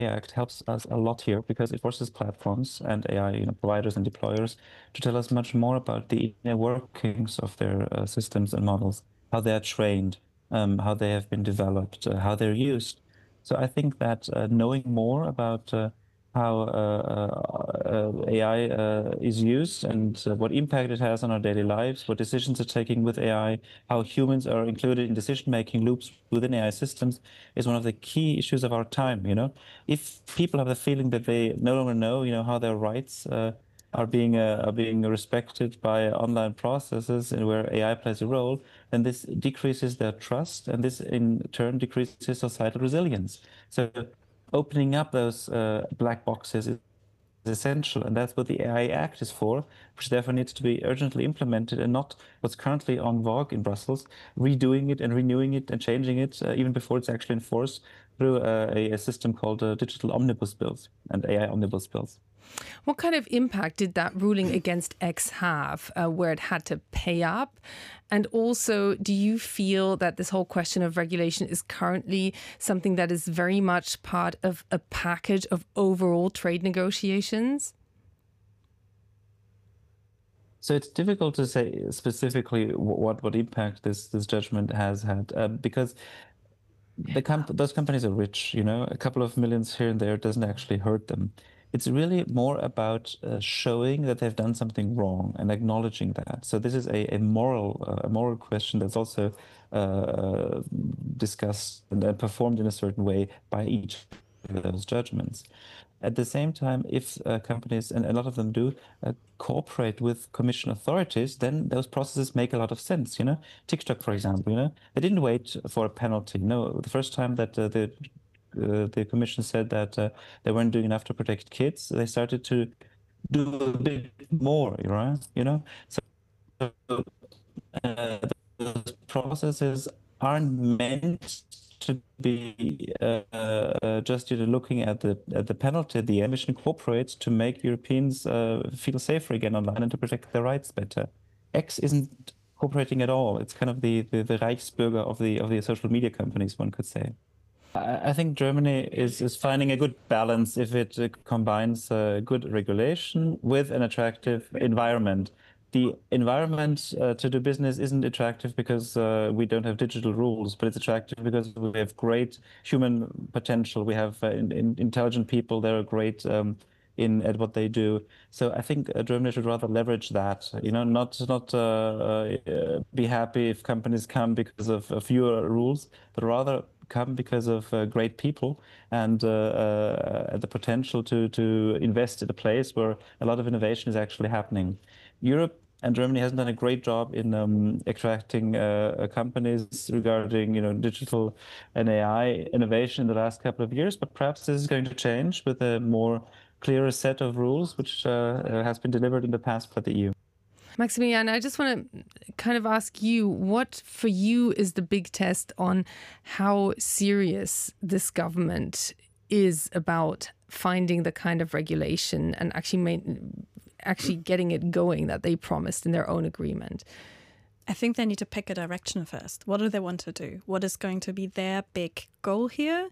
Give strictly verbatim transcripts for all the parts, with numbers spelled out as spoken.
Act helps us a lot here because it forces platforms and A I, you know, providers and deployers to tell us much more about the inner workings of their uh, systems and models, how they are trained, um, how they have been developed, uh, how they're used. So I think that uh, knowing more about uh, how uh, uh, A I uh, is used and uh, what impact it has on our daily lives, what decisions are taking with A I, how humans are included in decision-making loops within A I systems is one of the key issues of our time, you know? If people have the feeling that they no longer know, you know, how their rights uh, are being uh, are being respected by online processes and where A I plays a role, then this decreases their trust, and this in turn decreases societal resilience. So opening up those uh, black boxes is essential, and that's what the A I Act is for, which therefore needs to be urgently implemented and not what's currently on vogue in Brussels, redoing it and renewing it and changing it uh, even before it's actually enforced through uh, a, a system called uh, digital omnibus bills and A I omnibus bills. What kind of impact did that ruling against X have, uh, where it had to pay up? And also, do you feel that this whole question of regulation is currently something that is very much part of a package of overall trade negotiations? So it's difficult to say specifically what what impact this this judgment has had uh, because the comp those companies are rich, you know, a couple of millions here and there doesn't actually hurt them. It's really more about uh, showing that they've done something wrong and acknowledging that. So this is a, a moral uh, a moral question that's also uh, discussed and uh, performed in a certain way by each of those judgments. At the same time, if uh, companies, and a lot of them do, uh, cooperate with commission authorities, then those processes make a lot of sense. You know, TikTok, for example, you know, they didn't wait for a penalty. No, the first time that uh, the uh, the commission said that uh, they weren't doing enough to protect kids, they started to do a bit more, right? You know, so uh, those processes aren't meant to be uh, uh, just you know, looking at the at the penalty. The Commission cooperates to make Europeans uh, feel safer again online and to protect their rights better. X isn't cooperating at all. It's kind of the, the, the Reichsbürger of the of the social media companies, one could say. I think Germany is, is finding a good balance if it uh, combines uh, good regulation with an attractive environment. The environment uh, to do business isn't attractive because uh, we don't have digital rules, but it's attractive because we have great human potential. We have uh, in, in intelligent people. They're great um, in at what they do. So I think uh, Germany should rather leverage that. You know, not not uh, uh, be happy if companies come because of uh, fewer rules, but rather come because of uh, great people and uh, uh, the potential to to invest in a place where a lot of innovation is actually happening. Europe and Germany hasn't done a great job in um, attracting uh, companies regarding, you know, digital and A I innovation in the last couple of years, but perhaps this is going to change with a more clearer set of rules, which uh, has been delivered in the past by the E U. Maximilian, I just want to kind of ask you, what for you is the big test on how serious this government is about finding the kind of regulation and actually made, actually getting it going that they promised in their own agreement? I think they need to pick a direction first. What do they want to do? What is going to be their big goal here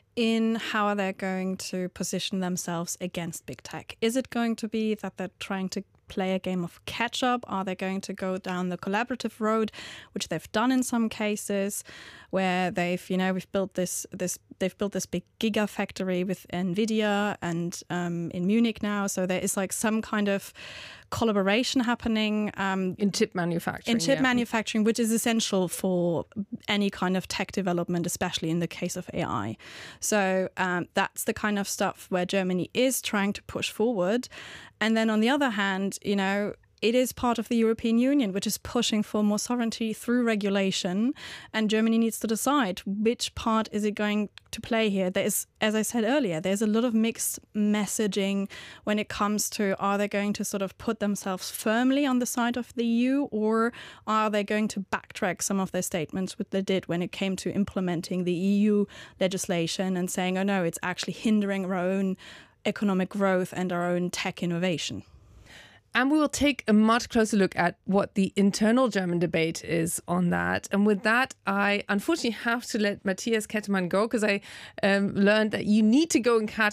in how they're going to position themselves against big tech? Is it going to be that they're trying to play a game of catch up? Are they going to go down the collaborative road, which they've done in some cases, where they've, you know, we've built this, this, they've built this big gigafactory with NVIDIA and um, in Munich now. So there is like some kind of collaboration happening um, in chip manufacturing. In chip yeah. manufacturing, which is essential for any kind of tech development, especially in the case of A I. So um, that's the kind of stuff where Germany is trying to push forward. And then on the other hand, you know, it is part of the European Union, which is pushing for more sovereignty through regulation. And Germany needs to decide which part is it going to play here. There is, as I said earlier, there's a lot of mixed messaging when it comes to, are they going to sort of put themselves firmly on the side of the E U, or are they going to backtrack some of their statements, which they did when it came to implementing the E U legislation and saying, oh no, it's actually hindering our own economic growth and our own tech innovation. And we will take a much closer look at what the internal German debate is on that. And with that, I unfortunately have to let Matthias Kettermann go because I um, learned that you need to go and catch